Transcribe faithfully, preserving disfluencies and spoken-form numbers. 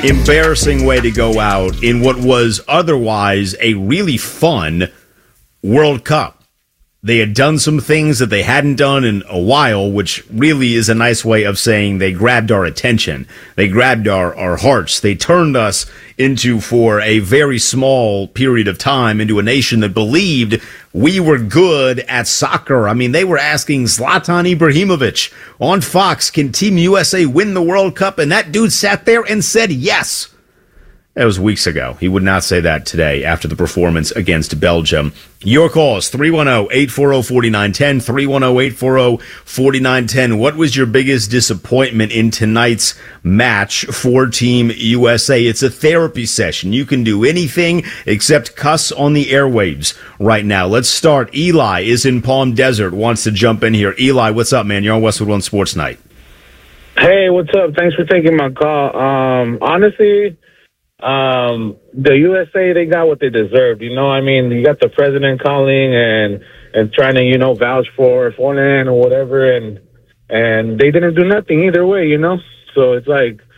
embarrassing way to go out in what was otherwise a really fun World Cup. They had done some things that they hadn't done in a while, which really is a nice way of saying they grabbed our attention. They grabbed our, our hearts. They turned us into, for a very small period of time, into a nation that believed we were good at soccer. I mean, they were asking Zlatan Ibrahimovic on Fox, can Team U S A win the World Cup? And that dude sat there and said yes. That was weeks ago. He would not say that today after the performance against Belgium. Your calls, three one zero, eight four zero, four nine one zero, three one zero, eight four zero, four nine one zero. What was your biggest disappointment in tonight's match for Team U S A? It's a therapy session. You can do anything except cuss on the airwaves right now. Let's start. Eli is in Palm Desert, wants to jump in here. Eli, what's up, man? You're on Westwood One Sports Night. Hey, what's up? Thanks for taking my call. Um, honestly... Um, the U S A, they got what they deserved. You know, I mean, you got the president calling and, and trying to, you know, vouch for Forlan or whatever. And, and they didn't do nothing either way, you know? So it's like,